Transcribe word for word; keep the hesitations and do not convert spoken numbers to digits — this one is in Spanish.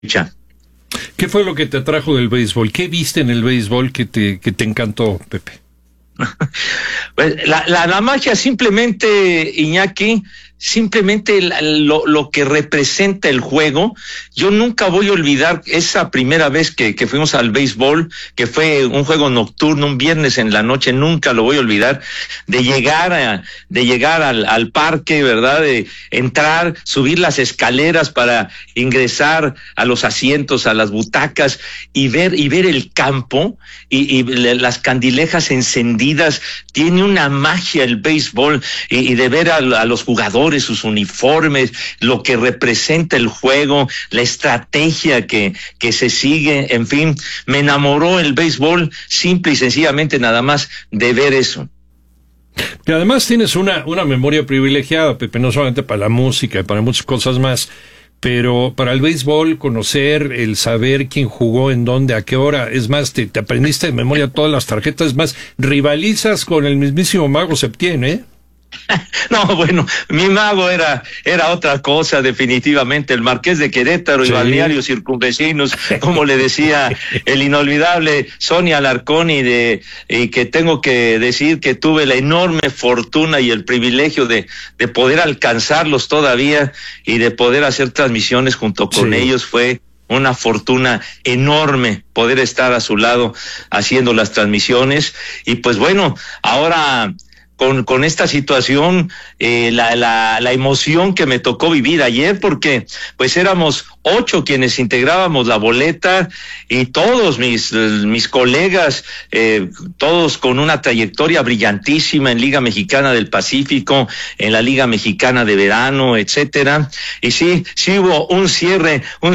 fecha. ¿Qué fue lo que te atrajo del béisbol? ¿Qué viste en el béisbol que te, que te encantó, Pepe? Pues la, la, la magia simplemente, Iñaki, simplemente la, lo, lo que representa el juego. Yo nunca voy a olvidar esa primera vez que, que fuimos al béisbol, que fue un juego nocturno, un viernes en la noche, nunca lo voy a olvidar, de llegar a, de llegar al, al parque, ¿verdad? De entrar, subir las escaleras para ingresar a los asientos, a las butacas, y ver, y ver el campo, y, y las candilejas encendidas. Tiene una magia el béisbol, y, y de ver a, a los jugadores, sus uniformes, lo que representa el juego, la estrategia que, que se sigue, en fin, me enamoró el béisbol simple y sencillamente nada más de ver eso. Y además tienes una, una memoria privilegiada, Pepe, no solamente para la música y para muchas cosas más, pero para el béisbol, conocer, el saber quién jugó, en dónde, a qué hora, es más, te, te aprendiste de memoria todas las tarjetas, es más, rivalizas con el mismísimo Mago Septién, ¿eh? No, bueno, mi mago era era otra cosa, definitivamente, el Marqués de Querétaro y sí. Balnearios circunvecinos, como le decía el inolvidable Sonia Alarcón, y de y que tengo que decir que tuve la enorme fortuna y el privilegio de de poder alcanzarlos todavía y de poder hacer transmisiones junto con sí. ellos. Fue una fortuna enorme poder estar a su lado haciendo las transmisiones. Y pues bueno, ahora Con, con esta situación, eh, la, la, la emoción que me tocó vivir ayer, porque pues éramos ocho quienes integrábamos la boleta, y todos mis, mis colegas, eh, todos con una trayectoria brillantísima en Liga Mexicana del Pacífico, en la Liga Mexicana de Verano, etcétera. Y sí, sí hubo un cierre, un